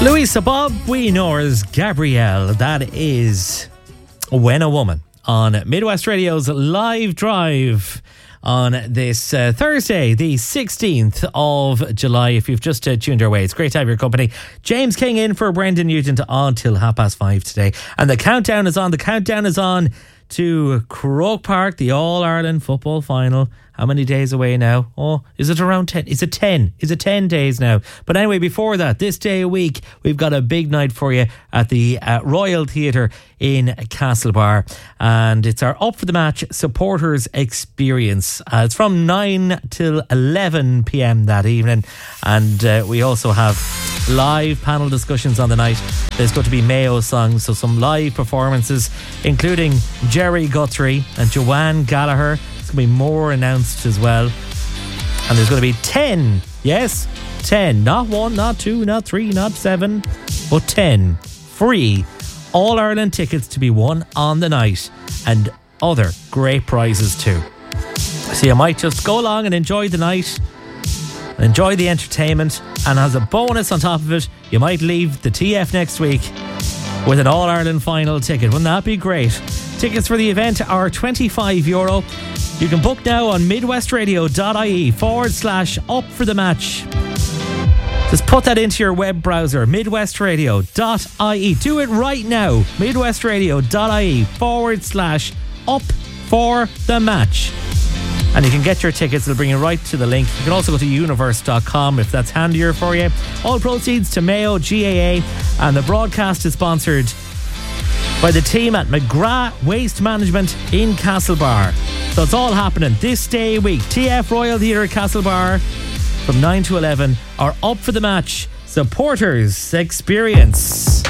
Louisa Bob Wienor's Gabrielle. That is When a Woman on Midwest Radio's Live Drive on this Thursday, the 16th of July. If you've just tuned our way, it's great to have your company. James King in for Brendan Nugent on till 5:30 today. And the countdown is on. The countdown is on to Croke Park, the All-Ireland football final. How many days away now? Oh, is it around 10? Is it 10? Is it 10 days now? But anyway, before that, this day a week, we've got a big night for you at the Royal Theatre in Castlebar. And it's our Up for the Match supporters experience. It's from 9 till 11 p.m. that evening. And we also have live panel discussions on the night. There's going to be Mayo songs, so some live performances, including Jerry Guthrie and Joanne Gallagher. There's going to be more announced as well. And there's going to be 10, yes, 10, not 1, not 2, not 3, not 7, but 10 free All-Ireland tickets to be won on the night, and other great prizes too. So you might just go along and enjoy the night, enjoy the entertainment, and as a bonus on top of it, you might leave the TF next week with an All-Ireland final ticket. Wouldn't that be great? Tickets for the event are €25. You can book now on midwestradio.ie/up for the match. Just put that into your web browser, midwestradio.ie. Do it right now, midwestradio.ie/up for the match. And you can get your tickets. It'll bring you right to the link. You can also go to universe.com if that's handier for you. All proceeds to Mayo GAA, and the broadcast is sponsored by the team at McGrath Waste Management in Castlebar. So it's all happening this day week. TF Royal Theatre Castlebar from 9 to 11 are Up for the Match supporters experience.